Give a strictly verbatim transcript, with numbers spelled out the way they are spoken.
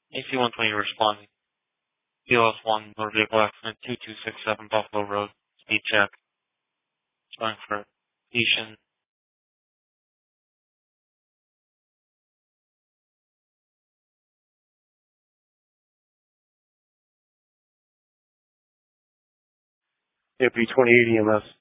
A C one twenty responding. P L S one, motor vehicle accident, two two six seven Buffalo Road, speed check. Going for patient. A P twenty-eight E M S.